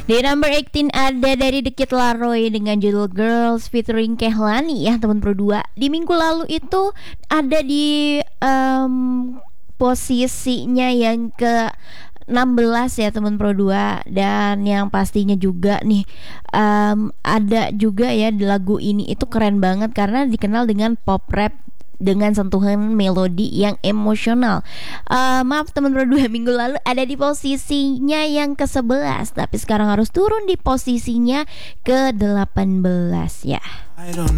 Di number 18 ada dari The Kid Laroi dengan judul Girls featuring Kehlani ya teman Pro 2. Di minggu lalu itu ada di posisinya yang ke 16 ya teman Pro 2. Dan yang pastinya juga nih ada juga ya di lagu ini itu keren banget karena dikenal dengan pop rap dengan sentuhan melodi yang emosional. Maaf teman Pro 2, minggu lalu ada di posisinya yang ke-11, tapi sekarang harus turun di posisinya ke-18 ya.